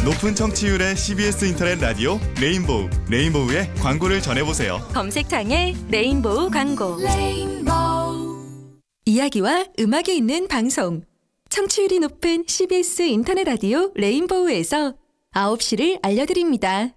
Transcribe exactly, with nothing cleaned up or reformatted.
높은 청취율의 씨비에스 인터넷 라디오 레인보우. 레인보우의 광고를 전해보세요. 검색창에 레인보우 광고. 이야기와 음악이 있는 방송. 청취율이 높은 씨비에스 인터넷 라디오 레인보우에서 아홉 시를 알려드립니다.